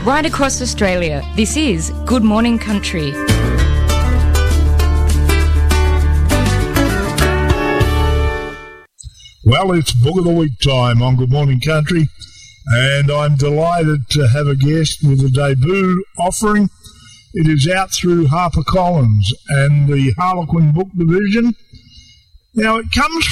Right across Australia, this is Good Morning Country. Well, it's Book of the Week time on Good Morning Country, and I'm delighted to have a guest with a debut offering. It is out through HarperCollins and the Harlequin Book Division. Now, it comes